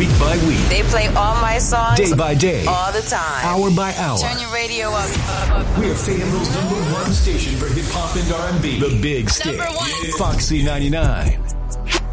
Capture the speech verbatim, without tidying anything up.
Week by week. They play all my songs. Day by day. All the time. Hour by hour. Turn your radio up. We're Fayetteville's number one station for hip hop and R and B. The Big Stick. Number one. Foxy ninety-nine.